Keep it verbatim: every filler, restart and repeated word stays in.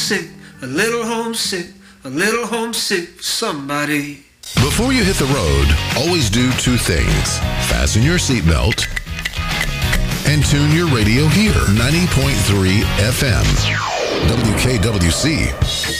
homesick, a little homesick, a little homesick for somebody. Before you hit the road, always do two things. Fasten your seatbelt and tune your radio here. ninety point three F M. W K W C.